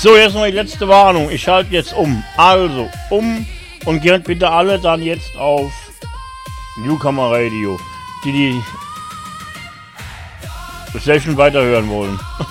So, jetzt noch die letzte Warnung. Ich schalte jetzt um. Also, und geht bitte alle dann jetzt auf Newcomer Radio, die Session weiterhören wollen.